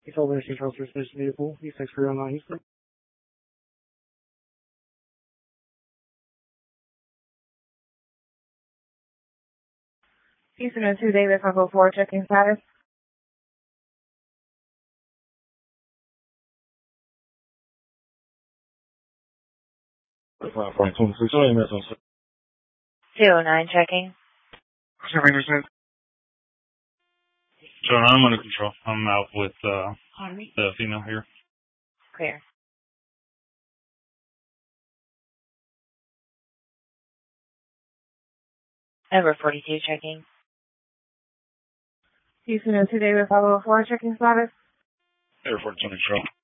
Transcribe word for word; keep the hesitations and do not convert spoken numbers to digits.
He's holding a control for suspicious vehicle. He's six for online Houston. Houston oh two David five oh four, checking status. Platform twenty-six, oh, you missing? two oh nine, checking. John, I'm under control. I'm out with uh, the female here. Clear. Over forty-two, checking. Houston oh two David five oh four, checking status. Air forty-two, control.